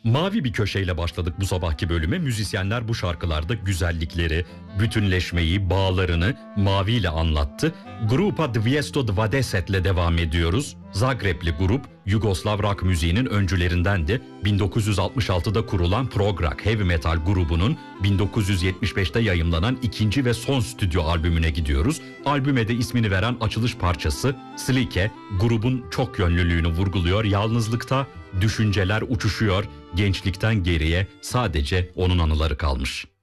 Mavi bir köşeyle başladık bu sabahki bölüme. Müzisyenler bu şarkılarda güzellikleri, bütünleşmeyi, bağlarını maviyle anlattı. Grupa 220 ile devam ediyoruz. Zagrebli grup, Yugoslav rock müziğinin öncülerindendi. 1966'da kurulan prog rock heavy metal grubunun 1975'te yayımlanan ikinci ve son stüdyo albümüne gidiyoruz. Albüme de ismini veren açılış parçası Slike, grubun çok yönlülüğünü vurguluyor. Yalnızlıkta düşünceler uçuşuyor, gençlikten geriye sadece onun anıları kalmış.